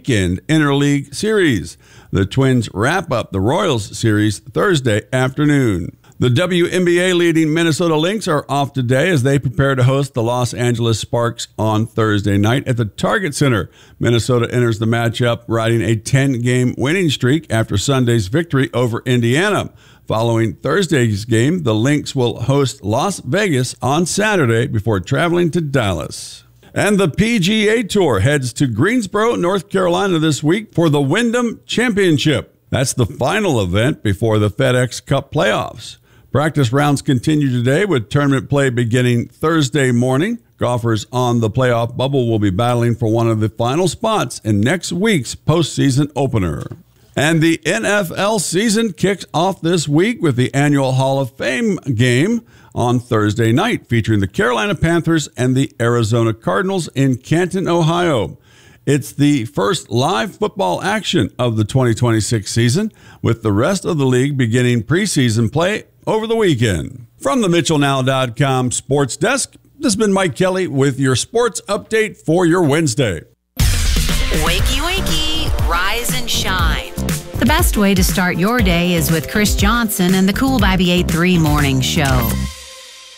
weekend interleague series. The Twins wrap up the Royals series Thursday afternoon. The WNBA leading Minnesota Lynx are off today as they prepare to host the Los Angeles Sparks on Thursday night at the Target Center. Minnesota enters the matchup riding a 10-game winning streak after Sunday's victory over Indiana. Following Thursday's game, the Lynx will host Las Vegas on Saturday before traveling to Dallas. And the PGA Tour heads to Greensboro, North Carolina this week for the Wyndham Championship. That's the final event before the FedEx Cup playoffs. Practice rounds continue today with tournament play beginning Thursday morning. Golfers on the playoff bubble will be battling for one of the final spots in next week's postseason opener. And the NFL season kicks off this week with the annual Hall of Fame game on Thursday night, featuring the Carolina Panthers and the Arizona Cardinals in Canton, Ohio. It's the first live football action of the 2026 season, with the rest of the league beginning preseason play over the weekend. From the MitchellNow.com sports desk, this has been Mike Kelly with your sports update for your Wednesday. Wakey, wakey, rise and shine. The best way to start your day is with Chris Johnson and the Cool by the 8-3 Morning Show.